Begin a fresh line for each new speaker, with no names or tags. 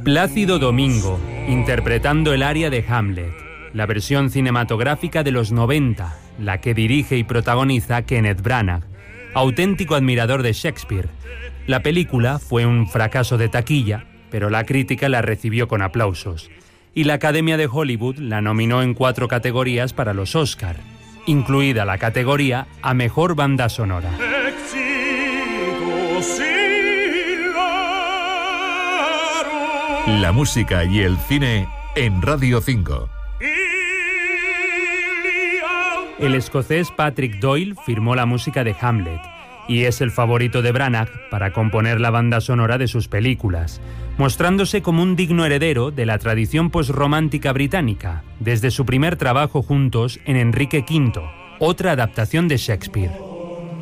Plácido Domingo, interpretando el aria de Hamlet, la versión cinematográfica de los 90, la que dirige y protagoniza Kenneth Branagh, auténtico admirador de Shakespeare. La película fue un fracaso de taquilla, pero la crítica la recibió con aplausos, y la Academia de Hollywood la nominó en 4 categorías para los Oscar, incluida la categoría a Mejor Banda Sonora.
La música y el cine en Radio 5.
El escocés Patrick Doyle firmó la música de Hamlet y es el favorito de Branagh para componer la banda sonora de sus películas, mostrándose como un digno heredero de la tradición posromántica británica, desde su primer trabajo juntos en Enrique V, otra adaptación de Shakespeare.